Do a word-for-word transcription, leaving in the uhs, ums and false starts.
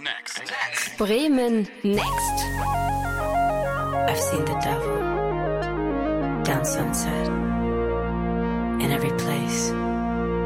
Next. Next. Bremen Next. I've seen the devil down sunset.